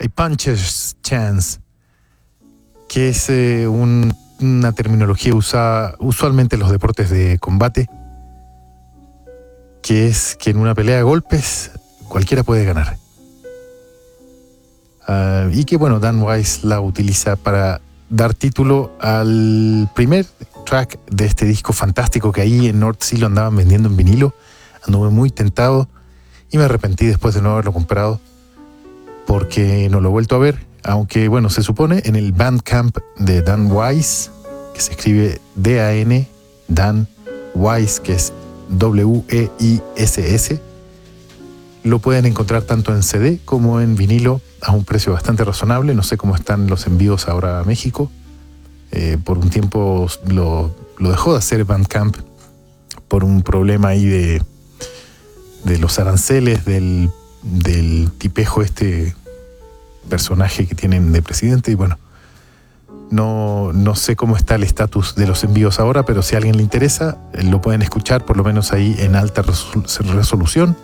y puncher's chance, que es una terminología usada usualmente en los deportes de combate, que es que en una pelea de golpes cualquiera puede ganar. Y que bueno, Dan Wise la utiliza para dar título al primer track de este disco fantástico que ahí en North Sea lo andaban vendiendo en vinilo. Anduve muy tentado y me arrepentí después de no haberlo comprado porque no lo he vuelto a ver, aunque bueno, se supone en el Bandcamp de Dan Wise, que se escribe D-A-N, Dan Wise, que es W-E-I-S-S, lo pueden encontrar tanto en CD como en vinilo a un precio bastante razonable. No sé cómo están los envíos ahora a México. Por un tiempo lo dejó de hacer Bandcamp por un problema ahí de los aranceles del tipejo, este personaje que tienen de presidente. Y bueno, no sé cómo está el estatus de los envíos ahora, pero si a alguien le interesa, lo pueden escuchar por lo menos ahí en alta resolución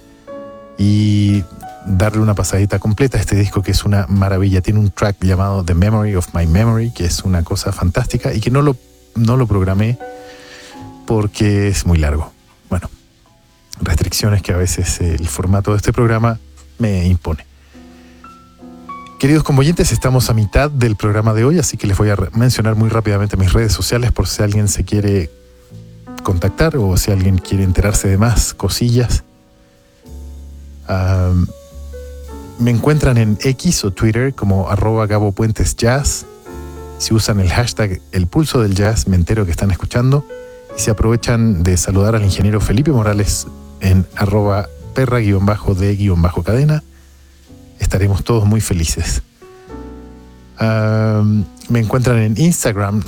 y darle una pasadita completa a este disco, que es una maravilla. Tiene un track llamado The Memory of My Memory, que es una cosa fantástica y que no lo programé porque es muy largo. Bueno, restricciones que a veces el formato de este programa me impone. Queridos convoyentes, estamos a mitad del programa de hoy, así que les voy a mencionar muy rápidamente mis redes sociales por si alguien se quiere contactar o si alguien quiere enterarse de más cosillas. Me encuentran en X o Twitter como @GaboPuentesJazz. Si usan el hashtag El Pulso del Jazz, me entero que están escuchando. Y se aprovechan de saludar al ingeniero Felipe Morales en @perra_de_cadena. Estaremos todos muy felices. Me encuentran en Instagram